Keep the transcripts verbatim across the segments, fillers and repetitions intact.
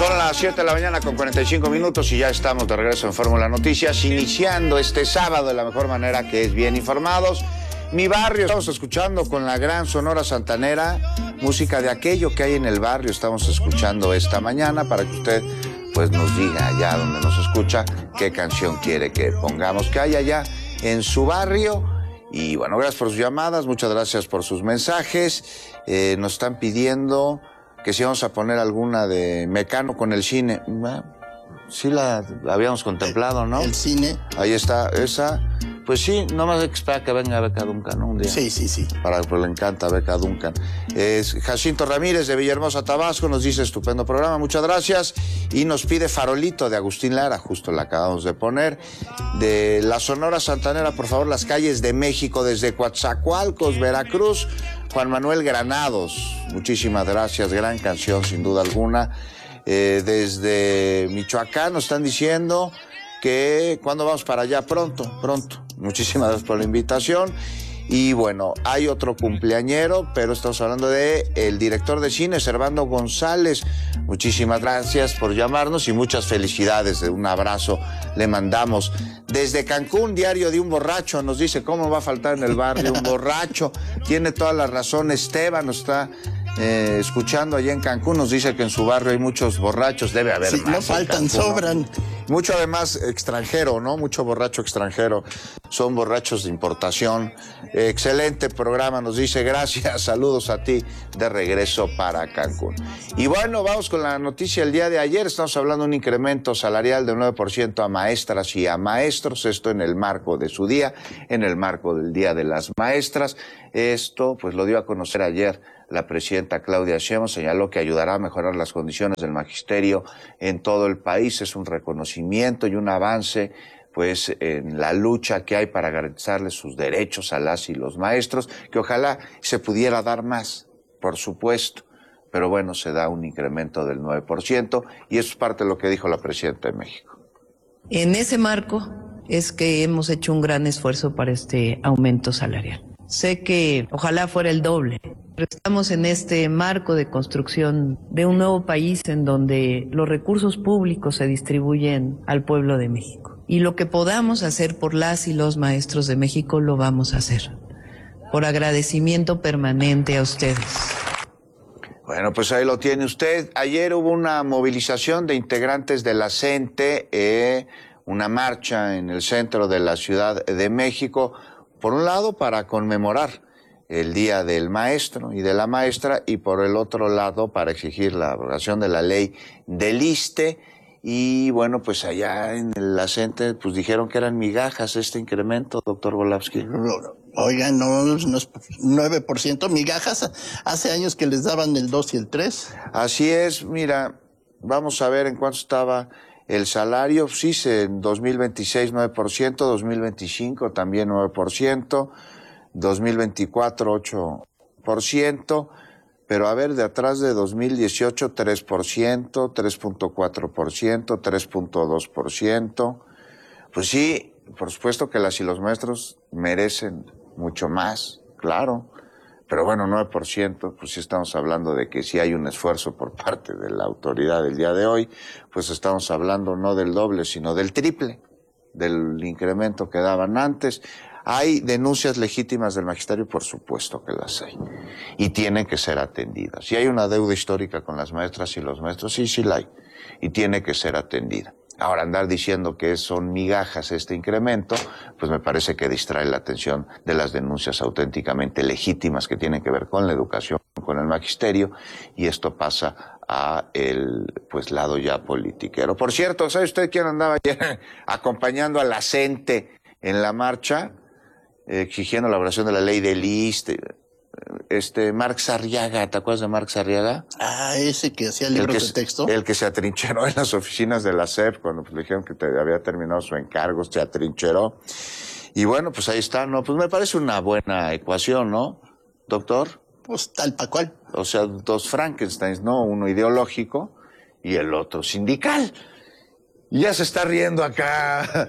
Son las siete de la mañana con cuarenta y cinco minutos y ya estamos de regreso en Fórmula Noticias, iniciando este sábado de la mejor manera, que es bien informados. Mi barrio, estamos escuchando con la gran Sonora Santanera, música de aquello que hay en el barrio. Estamos escuchando esta mañana para que usted pues nos diga allá donde nos escucha qué canción quiere que pongamos, que hay allá en su barrio. Y bueno, gracias por sus llamadas, muchas gracias por sus mensajes. Eh, nos están pidiendo que si vamos a poner alguna de Mecano con el cine. Bueno, sí la habíamos contemplado, ¿no? El cine. Ahí está, esa. Pues sí, nomás hay que esperar que venga Beca Duncan, ¿no? Un día. Sí, sí, sí. Para, pues le encanta Beca Duncan. Es Jacinto Ramírez de Villahermosa, Tabasco, nos dice estupendo programa, muchas gracias. Y nos pide Farolito de Agustín Lara, justo la acabamos de poner. De la Sonora Santanera, por favor, las calles de México, desde Coatzacoalcos, Veracruz, Juan Manuel Granados. Muchísimas gracias, gran canción, sin duda alguna. Eh, desde Michoacán nos están diciendo que cuando vamos para allá, pronto, pronto. Muchísimas gracias por la invitación. Y bueno, hay otro cumpleañero, pero estamos hablando de el director de cine, Servando González. Muchísimas gracias por llamarnos y muchas felicidades. Un abrazo le mandamos. Desde Cancún, Diario de un Borracho, nos dice cómo va a faltar en el barrio un borracho. Tiene toda la razón. Esteban nos está eh, escuchando allá en Cancún, nos dice que en su barrio hay muchos borrachos, debe haber sí, más. No faltan, Cancún, sobran. ¿no? Mucho además extranjero, ¿no? Mucho borracho extranjero. Son borrachos de importación. Eh, excelente programa, nos dice, gracias, saludos a ti de regreso para Cancún. Y bueno, vamos con la noticia del día de ayer. Estamos hablando de un incremento salarial del nueve por ciento a maestras y a maestros, esto en el marco de su día, en el marco del Día de las Maestras. Esto pues lo dio a conocer ayer la presidenta Claudia Sheinbaum, señaló que ayudará a mejorar las condiciones del magisterio en todo el país. Es un reconocimiento y un avance pues en la lucha que hay para garantizarles sus derechos a las y los maestros, que ojalá se pudiera dar más, por supuesto, pero bueno, se da un incremento del nueve por ciento y eso es parte de lo que dijo la presidenta de México. En ese marco es que hemos hecho un gran esfuerzo para este aumento salarial. Sé que ojalá fuera el doble, pero estamos en este marco de construcción de un nuevo país en donde los recursos públicos se distribuyen al pueblo de México. Y lo que podamos hacer por las y los maestros de México lo vamos a hacer. Por agradecimiento permanente a ustedes. Bueno, pues ahí lo tiene usted. Ayer hubo una movilización de integrantes de la CENTE, eh, una marcha en el centro de la Ciudad de México, por un lado para conmemorar el Día del Maestro y de la Maestra, y por el otro lado para exigir la abrogación de la ley del ISSSTE. Y bueno, pues allá en la CENTE pues dijeron que eran migajas este incremento, doctor Volavsky. Oigan, no, no es nueve por ciento, migajas. Hace años que les daban el dos y el tres. Así es, mira, vamos a ver en cuánto estaba el salario. Sí, en dos mil veintiséis nueve por ciento, dos mil veinticinco también nueve por ciento, dos mil veinticuatro ocho por ciento, pero a ver, de atrás de dos mil dieciocho tres por ciento, tres punto cuatro por ciento, tres punto dos por ciento. Pues sí, por supuesto que las y los maestros merecen mucho más, claro, pero bueno, nueve por ciento, pues sí estamos hablando de que sí hay un esfuerzo por parte de la autoridad del día de hoy, pues estamos hablando no del doble, sino del triple del incremento que daban antes. ¿Hay denuncias legítimas del magisterio? Por supuesto que las hay. Y tienen que ser atendidas. Si hay una deuda histórica con las maestras y los maestros, sí, sí la hay. Y tiene que ser atendida. Ahora, andar diciendo que son migajas este incremento, pues me parece que distrae la atención de las denuncias auténticamente legítimas que tienen que ver con la educación, con el magisterio, y esto pasa a el pues lado ya politiquero. Por cierto, ¿sabe usted quién andaba ayer acompañando a la CENTE en la marcha? Exigiendo la abrogación de la ley del ISSSTE, este Marx Arriaga, ¿te acuerdas de Marx Arriaga? Ah, ese que hacía libros que, de texto. El que se atrincheró en las oficinas de la S E P cuando pues, le dijeron que te había terminado su encargo, se atrincheró. Y bueno, pues ahí está, ¿no? Pues me parece una buena ecuación, ¿no, doctor? Pues tal pa' cual. O sea, dos Frankensteins, ¿no? Uno ideológico y el otro sindical. Y ya se está riendo acá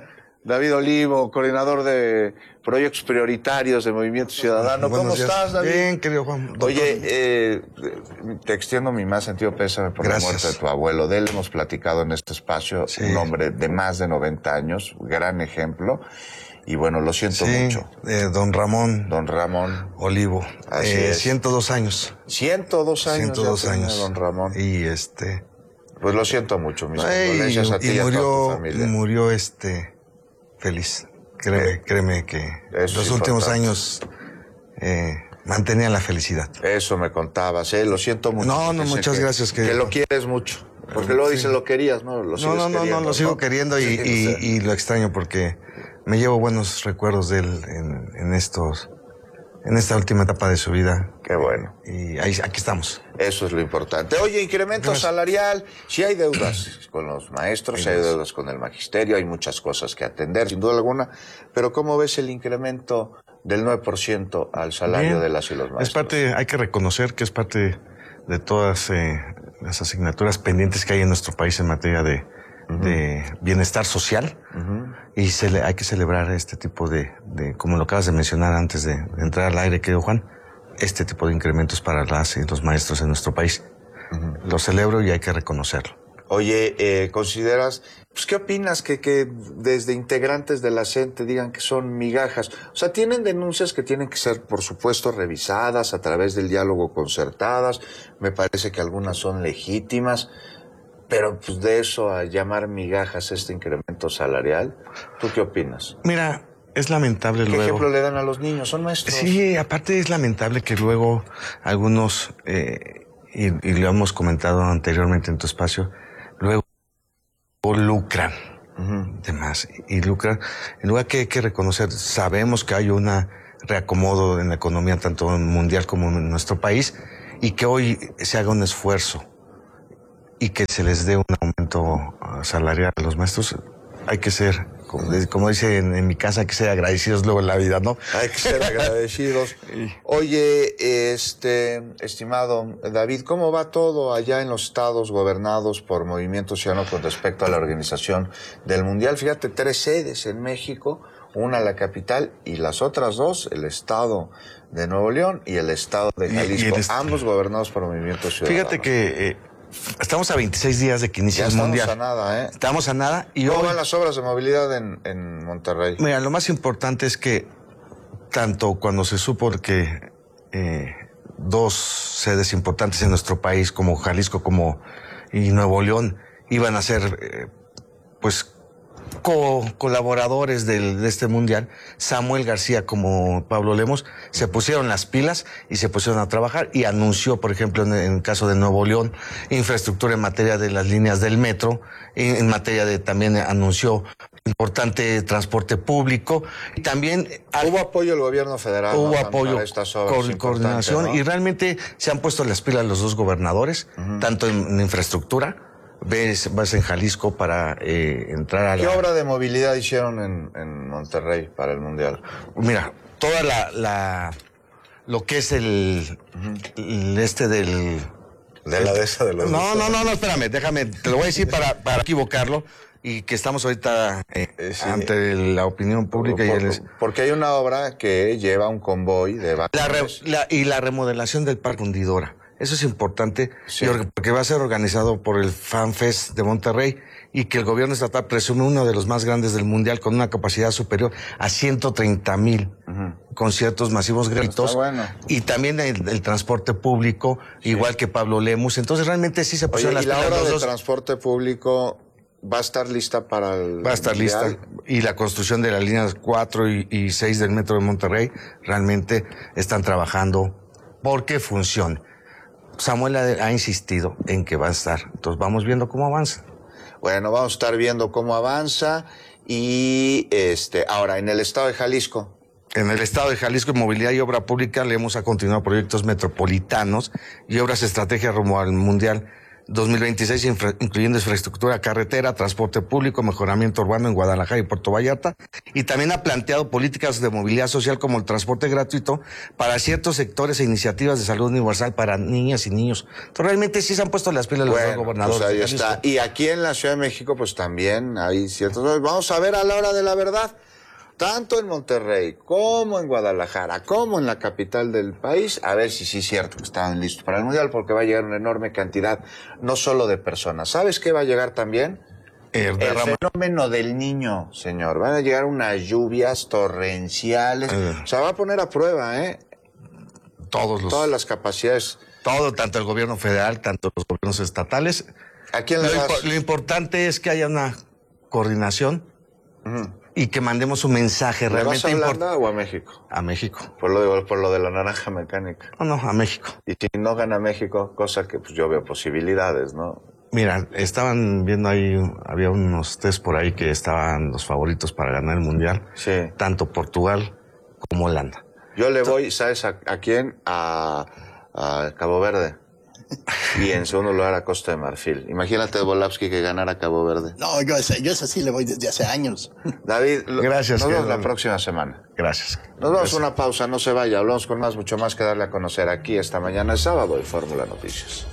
David Olivo, coordinador de proyectos prioritarios de Movimiento Ciudadano. ¿Cómo Buenos días. estás, David? Bien, querido Juan. Doctor. Oye, eh, te extiendo mi más sentido pésame por Gracias. la muerte de tu abuelo. De él hemos platicado en este espacio, Sí. un hombre de más de noventa años, gran ejemplo. Y bueno, lo siento Sí, mucho. eh, don Ramón Don Ramón, Olivo. Así eh, es. ciento dos años. ciento dos años. ciento dos ya tenía años. Don Ramón. Y este... Pues lo siento mucho, mis Ay, condolencias a ti y, y a toda tu murió, familia. murió este... feliz. Créeme, créeme que Eso los es últimos importante. años eh, mantenía la felicidad. Eso me contabas, ¿eh? Lo siento mucho. No, no, porque sé muchas que- gracias, Que querido. lo quieres mucho. Porque luego Sí. dices lo querías, ¿no? Lo No, sigues no, no, queriendo, no, lo sigo ¿no? queriendo y, Sí, y- o sea, y lo extraño porque me llevo buenos recuerdos de él en, en estos, en esta última etapa de su vida. Qué bueno. Y ahí, aquí estamos. Eso es lo importante. Oye, incremento Gracias. salarial. Sí hay deudas con los maestros, sí hay deudas con el magisterio, hay muchas cosas que atender, sin duda alguna. Pero ¿cómo ves el incremento del nueve por ciento al salario Bien. de las y los maestros? Es parte, hay que reconocer que es parte de todas eh, las asignaturas pendientes que hay en nuestro país en materia de, de bienestar social. Y se le, hay que celebrar este tipo de, de, como lo acabas de mencionar antes de, de entrar al aire, querido Juan, este tipo de incrementos para las y los maestros en nuestro país. Lo celebro y hay que reconocerlo. Oye, eh, ¿consideras, pues qué opinas que, que desde integrantes de la C E N te digan que son migajas? O sea, tienen denuncias que tienen que ser, por supuesto, revisadas a través del diálogo concertadas. Me parece que algunas son legítimas. Pero pues de eso a llamar migajas este incremento salarial, ¿tú qué opinas? Mira, es lamentable ¿Qué luego. ejemplo le dan a los niños? Son maestros. Sí, aparte es lamentable que luego algunos, eh, y, y lo hemos comentado anteriormente en tu espacio, luego lucran Ujú. de más y lucran. En lugar que hay que reconocer, sabemos que hay un reacomodo en la economía tanto mundial como en nuestro país y que hoy se haga un esfuerzo y que se les dé un aumento salarial a los maestros. Hay que ser, como, como dice en, en mi casa, hay que ser agradecidos luego en la vida, ¿no? Hay que ser agradecidos. Oye, este, estimado David, ¿cómo va todo allá en los estados gobernados por Movimiento Ciudadano con respecto a la organización del Mundial? Fíjate, tres sedes en México, una la capital y las otras dos, el estado de Nuevo León y el estado de Jalisco, Y- y el est- ambos gobernados por Movimiento Ciudadano. Fíjate que eh, estamos a veintiséis días de que inicie ya el estamos Mundial. a nada, ¿eh? Estamos a nada y ¿Cómo hoy, van las obras de movilidad en, en Monterrey? mira, lo más importante es que tanto cuando se supo que eh, dos sedes importantes en nuestro país, como Jalisco como y Nuevo León, iban a ser eh, pues co colaboradores del, de este mundial, Samuel García como Pablo Lemos, se pusieron las pilas y se pusieron a trabajar y anunció, por ejemplo, en, en el caso de Nuevo León, infraestructura en materia de las líneas del metro, en, en materia de también anunció importante transporte público y también Hubo apoyo del gobierno federal. hubo ¿no? apoyo, para estas obras co importantes, coordinación ¿no? y realmente se han puesto las pilas los dos gobernadores, uh-huh. tanto en, en infraestructura, ves, vas en Jalisco para eh, entrar a ¿Qué la... obra de movilidad hicieron en, en Monterrey para el Mundial? Mira, toda la, la lo que es el, uh-huh. el este del... De la de esa de los... No, no, no, no, espérame, déjame, te lo voy a decir para, para equivocarlo y que estamos ahorita eh, eh, sí. ante la opinión pública. Por, y por, el... Porque hay una obra que lleva un convoy de... La re, la, y la remodelación del Parque Hundidora. Eso es importante, sí. porque va a ser organizado por el FanFest de Monterrey y que el gobierno estatal presume uno de los más grandes del mundial con una capacidad superior a ciento treinta mil uh-huh. conciertos masivos gratuitos. Bueno. Y también el, el transporte público, sí. igual que Pablo Lemus. Entonces realmente sí se pusieron Oye, las ¿y la obra de dos... transporte público va a estar lista para el Va a estar mundial? Lista. Y la construcción de las líneas cuatro y, y seis del metro de Monterrey realmente están trabajando porque funcione. Samuel ha, ha insistido en que va a estar. Entonces vamos viendo cómo avanza. Bueno, vamos a estar viendo cómo avanza. Y este, ahora, en el estado de Jalisco. En el estado de Jalisco, en movilidad y obra pública, le hemos a continuar proyectos metropolitanos y obras estrategias rumbo al Mundial dos mil veintiséis, infra, incluyendo infraestructura carretera, transporte público, mejoramiento urbano en Guadalajara y Puerto Vallarta, y también ha planteado políticas de movilidad social como el transporte gratuito para ciertos sectores e iniciativas de salud universal para niñas y niños. Entonces, realmente sí se han puesto las pilas Bueno, los dos gobernadores. Pues ahí está. Y aquí en la Ciudad de México, pues también hay ciertos... Vamos a ver a la hora de la verdad. Tanto en Monterrey, como en Guadalajara, como en la capital del país, a ver si sí es cierto que estaban listos para el Mundial, porque va a llegar una enorme cantidad, no solo de personas. ¿Sabes qué va a llegar también? El, el fenómeno del niño, señor. Van a llegar unas lluvias torrenciales. Eh. O sea, va a poner a prueba, ¿eh? Todos los... Todas las capacidades. Todo, tanto el gobierno federal, tanto los gobiernos estatales. ¿A quién le lo, das? impo lo importante es que haya una coordinación. Uh-huh. Y que mandemos un mensaje realmente importante. ¿A Holanda o a México? A México. Por lo, de, por lo de la naranja mecánica. No, no, a México. Y si no gana México, cosa que pues yo veo posibilidades, ¿no? Mira, estaban viendo ahí, había unos test por ahí que estaban los favoritos para ganar el Mundial. Sí. Tanto Portugal como Holanda. Yo le voy, ¿sabes a, a quién? A, a Cabo Verde. Y en segundo lugar a Costa de Marfil. Imagínate Volapsky que ganara Cabo Verde. No, yo ese, yo ese sí le voy desde hace años. David, gracias. Nos vemos la próxima semana. Gracias. Nos vamos a una pausa, no se vaya. Hablamos con más, mucho más que darle a conocer aquí esta mañana es sábado en Fórmula Noticias.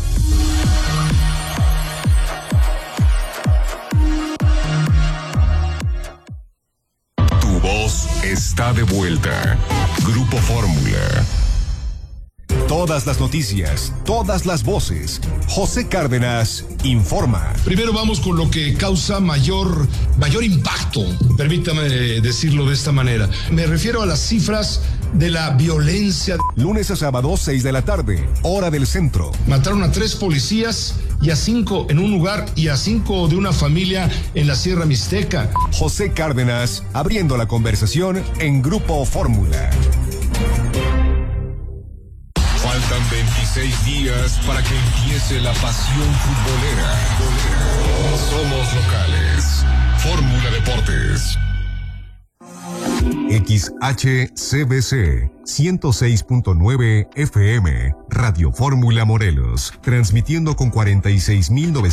Tu voz está de vuelta. Grupo Fórmula. Todas las noticias, todas las voces. José Cárdenas informa. Primero vamos con lo que causa mayor, mayor impacto, permítame decirlo de esta manera. Me refiero a las cifras de la violencia. Lunes a sábado, seis de la tarde, hora del centro. Mataron a tres policías y a cinco en un lugar y a cinco de una familia en la Sierra Mixteca. José Cárdenas, abriendo la conversación en Grupo Fórmula. Faltan veintiséis días para que empiece la pasión futbolera. Somos locales. Fórmula Deportes. X H C B C ciento seis punto nueve F M, Radio Fórmula Morelos, transmitiendo con cuarenta y seis mil novecientos